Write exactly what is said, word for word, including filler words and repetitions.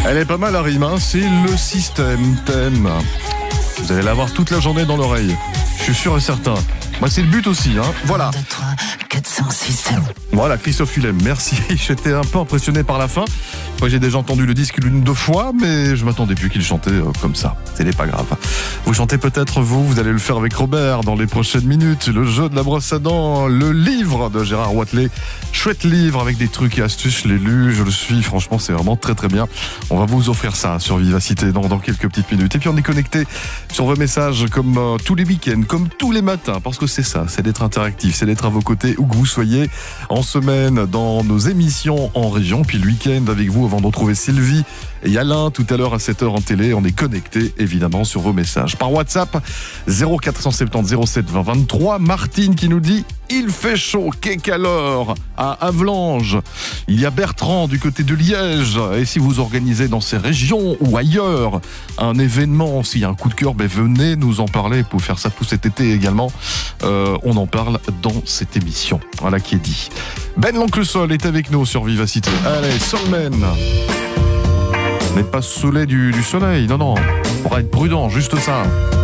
Elle est pas mal la rime, hein. C'est le système thème. Vous allez l'avoir toute la journée dans l'oreille. Je suis sûr et certain. Bah, c'est le but aussi, hein. Voilà. Voilà, Christophe Willem, merci. J'étais un peu impressionné par la fin. Moi, j'ai déjà entendu le disque l'une deux fois, mais je m'attendais plus qu'il chantait euh, comme ça. Ce n'est pas grave. Vous chantez peut-être, vous, vous allez le faire avec Robert dans les prochaines minutes. Le jeu de la brosse à dents, le livre de Gérard Wathelet. Chouette livre avec des trucs et astuces. Je l'ai lu, je le suis. Franchement, c'est vraiment très très bien. On va vous offrir ça sur Vivacité dans, dans quelques petites minutes. Et puis, on est connecté sur vos messages comme euh, tous les week-ends, comme tous les matins, parce que c'est ça, c'est d'être interactif, c'est d'être à vos côtés où que vous soyez, en semaine dans nos émissions en région, puis le week-end avec vous avant de retrouver Sylvie et Alain tout à l'heure à sept heures en télé. On est connecté évidemment sur vos messages par WhatsApp zéro quatre cent soixante-dix zéro sept vingt vingt-trois. Martine qui nous dit: il fait chaud, qu'est alors à Havelange. Il y a Bertrand du côté de Liège. Et si vous organisez dans ces régions ou ailleurs un événement, s'il y a un coup de cœur, ben venez nous en parler. Pour faire ça tout cet été également. Euh, on en parle dans cette émission. Voilà qui est dit. Ben l'oncle Sol est avec nous sur Vivacité. Allez, Solmen. N'est pas saoulé du, du soleil, non, non. On va être prudent, juste ça.